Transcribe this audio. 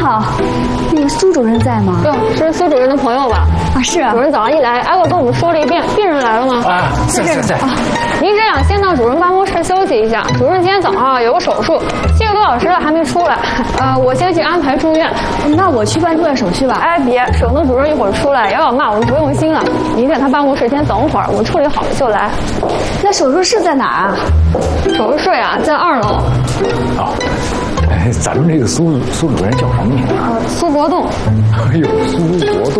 好，那个苏主任在吗？ 哟，是苏主任的朋友吧？ 啊，是啊。 主任早上一来，挨个跟我们说了一遍，病人来了吗？ 啊，在。 您这样先到主任办公室休息一下。主任今天早上有个手术，7个多小时了还没出来。我先去安排住院。 那我去办住院手续吧。 哎，别，省得主任一会儿出来要骂我们不用心了。您在他办公室先等会儿，我处理好了就来。 那手术室在哪儿啊？ 手术室呀，在2楼。 好。咱们这个苏主任叫什么名啊？ 苏国栋。 哎呦，苏国栋。